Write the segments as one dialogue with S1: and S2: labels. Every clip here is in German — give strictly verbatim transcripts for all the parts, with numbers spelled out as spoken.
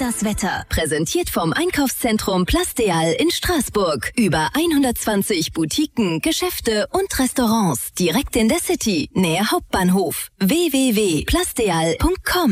S1: das Wetter. Präsentiert vom Einkaufszentrum Plasdeal in Straßburg. Über hundertzwanzig Boutiquen, Geschäfte und Restaurants. Direkt in der City, nähe Hauptbahnhof. w w w punkt plasdeal punkt com.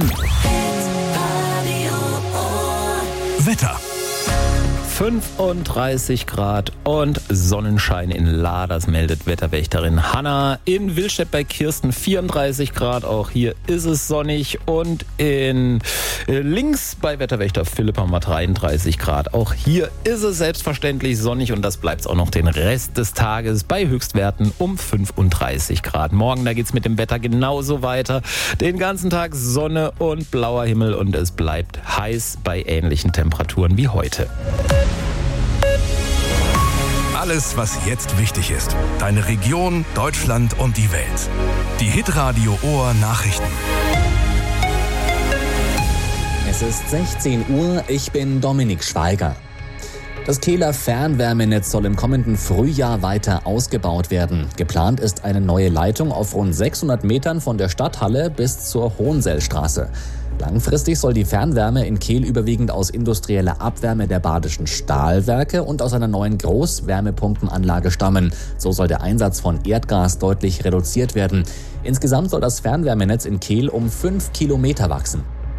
S2: Wetter.
S3: fünfunddreißig Grad und Sonnenschein in Lahr, das meldet Wetterwächterin Hanna. In Willstedt bei Kirsten vierunddreißig Grad, auch hier ist es sonnig. Und in äh, links bei Wetterwächter Philipp haben wir dreiunddreißig Grad. Auch hier ist es selbstverständlich sonnig und das bleibt auch noch den Rest des Tages bei Höchstwerten um fünfunddreißig Grad. Morgen, da geht's mit dem Wetter genauso weiter. Den ganzen Tag Sonne und blauer Himmel und es bleibt heiß bei ähnlichen Temperaturen wie heute.
S2: Alles, was jetzt wichtig ist. Deine Region, Deutschland und die Welt. Die Hitradio Ohr Nachrichten.
S4: Es ist sechzehn Uhr, ich bin Dominik Schweiger. Das Kehler Fernwärmenetz soll im kommenden Frühjahr weiter ausgebaut werden. Geplant ist eine neue Leitung auf rund sechshundert Metern von der Stadthalle bis zur Hohensellstraße. Langfristig soll die Fernwärme in Kehl überwiegend aus industrieller Abwärme der Badischen Stahlwerke und aus einer neuen Großwärmepumpenanlage stammen. So soll der Einsatz von Erdgas deutlich reduziert werden. Insgesamt soll das Fernwärmenetz in Kehl um fünf Kilometer wachsen.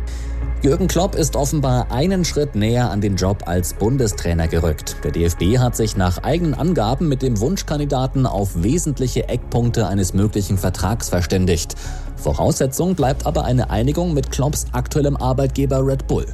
S4: Jürgen Klopp ist offenbar einen Schritt näher an den Job als Bundestrainer gerückt. Der D F B hat sich nach eigenen Angaben mit dem Wunschkandidaten auf wesentliche Eckpunkte eines möglichen Vertrags verständigt. Voraussetzung bleibt aber eine Einigung mit Klopps aktuellem Arbeitgeber Red Bull.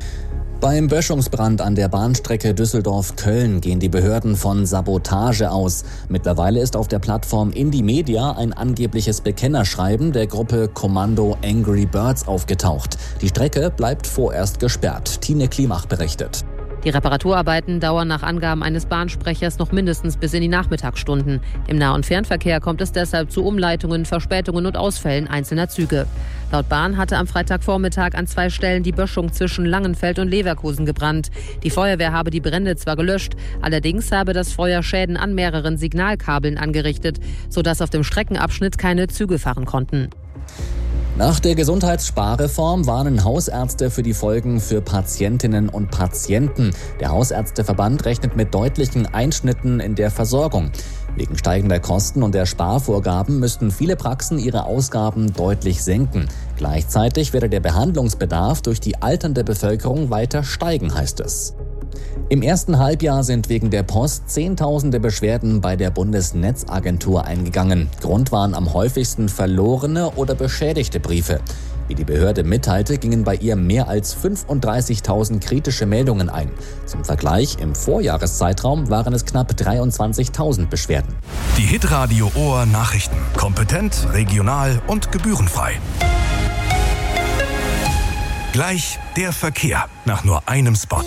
S4: Beim Böschungsbrand an der Bahnstrecke Düsseldorf-Köln gehen die Behörden von Sabotage aus. Mittlerweile ist auf der Plattform Indymedia ein angebliches Bekennerschreiben der Gruppe Kommando Angry Birds aufgetaucht. Die Strecke bleibt vorerst gesperrt. Tine Klimach berichtet.
S5: Die Reparaturarbeiten dauern nach Angaben eines Bahnsprechers noch mindestens bis in die Nachmittagsstunden. Im Nah- und Fernverkehr kommt es deshalb zu Umleitungen, Verspätungen und Ausfällen einzelner Züge. Laut Bahn hatte am Freitagvormittag an zwei Stellen die Böschung zwischen Langenfeld und Leverkusen gebrannt. Die Feuerwehr habe die Brände zwar gelöscht, allerdings habe das Feuer Schäden an mehreren Signalkabeln angerichtet, sodass auf dem Streckenabschnitt keine Züge fahren konnten.
S4: Nach der Gesundheitssparreform warnen Hausärzte für die Folgen für Patientinnen und Patienten. Der Hausärzteverband rechnet mit deutlichen Einschnitten in der Versorgung. Wegen steigender Kosten und der Sparvorgaben müssten viele Praxen ihre Ausgaben deutlich senken. Gleichzeitig werde der Behandlungsbedarf durch die alternde Bevölkerung weiter steigen, heißt es. Im ersten Halbjahr sind wegen der Post Zehntausende Beschwerden bei der Bundesnetzagentur eingegangen. Grund waren am häufigsten verlorene oder beschädigte Briefe. Wie die Behörde mitteilte, gingen bei ihr mehr als fünfunddreißigtausend kritische Meldungen ein. Zum Vergleich, im Vorjahreszeitraum waren es knapp dreiundzwanzigtausend Beschwerden.
S2: Die Hitradio Ohr Nachrichten. Kompetent, regional und gebührenfrei. Gleich der Verkehr nach nur einem Spot.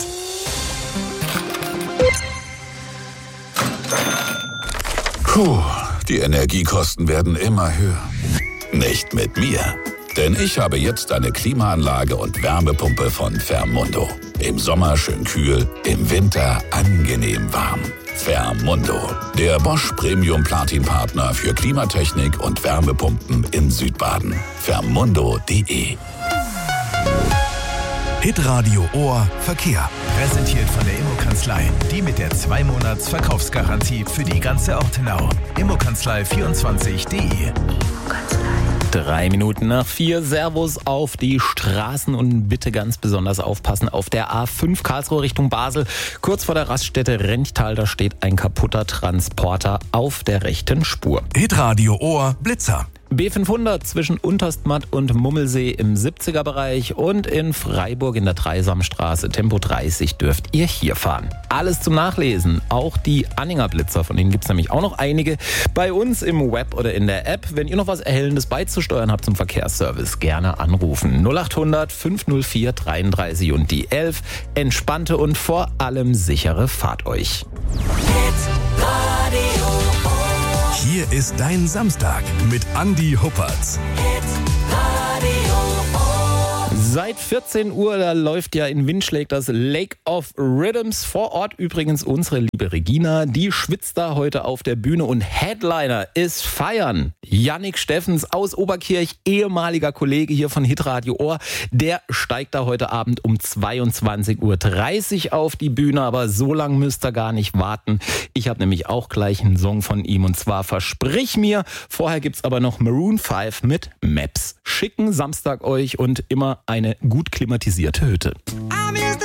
S6: Puh, die Energiekosten werden immer höher. Nicht mit mir. Denn ich habe jetzt eine Klimaanlage und Wärmepumpe von Fermundo. Im Sommer schön kühl, im Winter angenehm warm. Fermundo, der Bosch Premium Platin Partner für Klimatechnik und Wärmepumpen in Südbaden. Fermundo punkt de.
S2: Hitradio Ohr Verkehr. Präsentiert von der Immokanzlei. Die mit der zwei Monats Verkaufsgarantie für die ganze Ortenau. Immokanzlei vierundzwanzig punkt de.
S3: Drei Minuten nach vier. Servus auf die Straßen und bitte ganz besonders aufpassen auf der A fünf Karlsruhe Richtung Basel. Kurz vor der Raststätte Renchtal, da steht ein kaputter Transporter auf der rechten Spur.
S2: Hitradio Ohr Blitzer.
S3: B fünfhundert zwischen Unterstmatt und Mummelsee im siebziger Bereich und in Freiburg in der Dreisamstraße Tempo dreißig dürft ihr hier fahren. Alles zum Nachlesen, auch die Anhänger Blitzer, von denen gibt es nämlich auch noch einige, bei uns im Web oder in der App. Wenn ihr noch was Erhellendes beizusteuern habt zum Verkehrsservice, gerne anrufen. null achthundert fünfhundertvier dreiunddreißig und die elf. Entspannte und vor allem sichere Fahrt euch.
S2: Hier ist dein Samstag mit Andi Huppertz.
S3: Seit vierzehn Uhr, da läuft ja in Windschläg das Lake of Rhythms. Vor Ort übrigens unsere liebe Regina, die schwitzt da heute auf der Bühne und Headliner ist Feiern. Yannick Steffens aus Oberkirch, ehemaliger Kollege hier von Hitradio Ohr, der steigt da heute Abend um zweiundzwanzig Uhr dreißig auf die Bühne, aber so lange müsst ihr gar nicht warten. Ich habe nämlich auch gleich einen Song von ihm und zwar Versprich mir. Vorher gibt's aber noch Maroon fünf mit Maps. Schicken Samstag euch und immer eine gut klimatisierte Hütte.
S7: I'm